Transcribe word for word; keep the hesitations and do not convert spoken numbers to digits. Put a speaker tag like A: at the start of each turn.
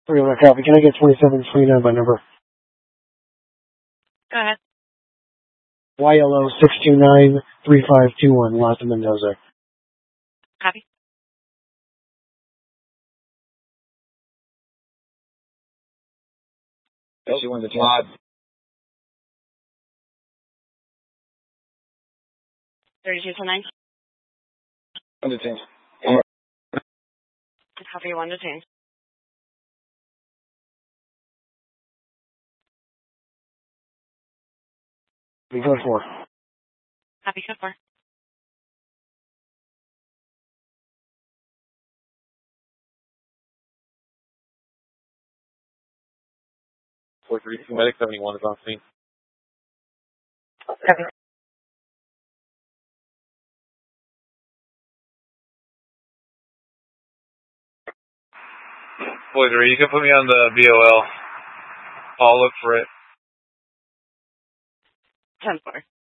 A: three hundred copy. Can I get twenty-seven twenty-nine by number?
B: Go ahead.
A: Y L O six two nine three five two one, Lhasa Mendoza.
B: Copy.
C: Issue one to ten.
B: thirty-two to nine.
C: One to ten.
B: Copy one to ten.
A: Code four.
B: Copy code four.
D: four three two Medic seventy-one is on scene.
B: Copy.
D: Boy three, you can put me on the B O L. I'll look for it.
B: ten four.